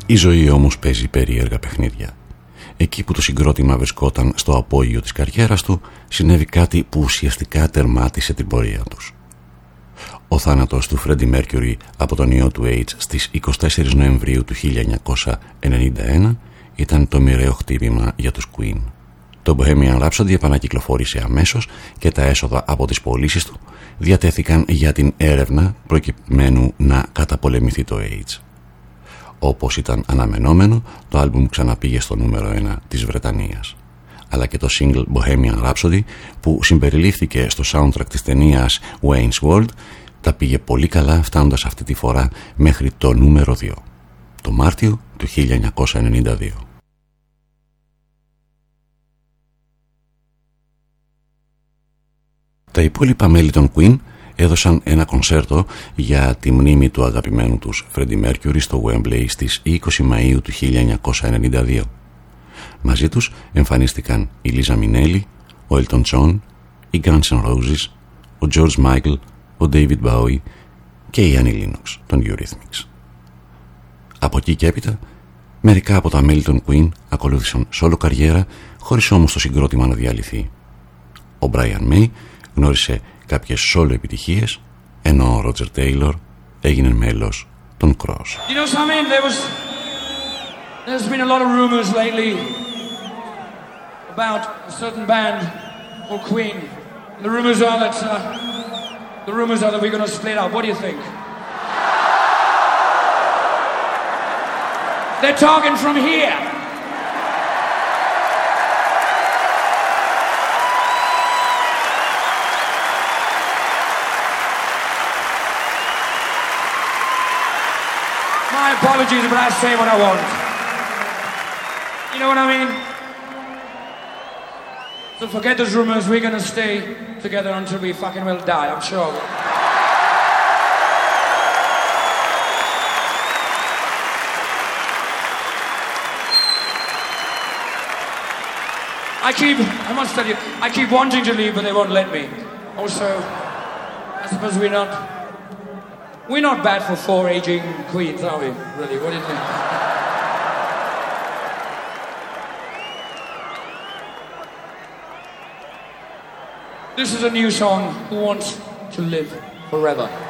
Η ζωή όμως παίζει περίεργα παιχνίδια. Εκεί που το συγκρότημα βρισκόταν στο απόγειο της καριέρας του, συνέβη κάτι που ουσιαστικά τερμάτισε την πορεία τους. Ο θάνατος του Φρέντι Μέρκιουρι από τον ιό του AIDS στις 24 Νοεμβρίου του 1991 ήταν το μοιραίο χτύπημα για τους Queen. Το Bohemian Rhapsody επανακυκλοφόρησε αμέσως και τα έσοδα από τις πωλήσεις του διατέθηκαν για την έρευνα προκειμένου να καταπολεμηθεί το AIDS. Όπως ήταν αναμενόμενο, το άλμπουμ ξαναπήγε στο νούμερο 1 της Βρετανίας. Αλλά και το single Bohemian Rhapsody, που συμπεριλήφθηκε στο soundtrack της ταινίας Wayne's World, τα πήγε πολύ καλά, φτάνοντας αυτή τη φορά μέχρι το νούμερο 2, το Μάρτιο του 1992. Τα υπόλοιπα μέλη των Queen έδωσαν ένα κονσέρτο για τη μνήμη του αγαπημένου τους Freddie Mercury στο Wembley στις 20 Μαΐου του 1992. Μαζί τους εμφανίστηκαν η Λίζα Μινέλη, ο Elton John, οι Guns N' Roses, ο George Michael, ο David Bowie και η Annie Lennox των Eurythmics. Από εκεί και έπειτα, μερικά από τα μέλη των Queen ακολούθησαν σόλο καριέρα, χωρίς όμως το συγκρότημα να διαλυθεί. Ο Brian May γνώρισε κάποιες σόλο επιτυχίες, ενώ ο Roger Taylor έγινε μέλος των Cross. You know something? There's been a lot of rumors lately about a certain band called Queen. The rumors are that we're going to split up. What do you think? They're talking from here. My apologies, but I say what I want. You know what I mean? So forget those rumors, we're gonna stay together until we fucking will die, I'm sure. I must tell you, I keep wanting to leave, but they won't let me. Also, I suppose we're not bad for 4 aging queens, are we? Really, what do you think? This is a new song, Who Wants to Live Forever?